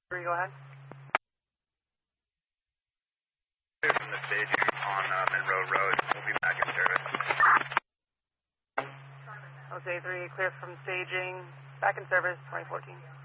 Three, go ahead. From the staging on Monroe Road. We'll be back in service. Jose 3, clear from staging. Back in service, 2014.